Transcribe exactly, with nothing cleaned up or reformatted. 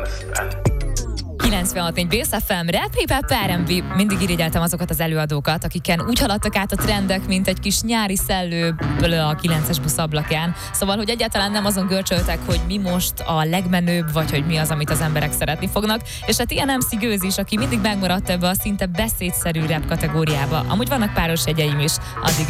kilencvenhat négy Bész ef em, Rap, Hip Hop, er end bé. Mindig irigyeltem azokat az előadókat, akiken úgy haladtak át a trendek, mint egy kis nyári szellő a kilences busz ablakán. Szóval, hogy egyáltalán nem azon görcsöltek, hogy mi most a legmenőbb, vagy hogy mi az, amit az emberek szeretni fognak. És hát ilyen em cé Gőz is, aki mindig megmaradt ebbe a szinte beszédszerű rap kategóriába. Amúgy vannak páros jegyeim is, addig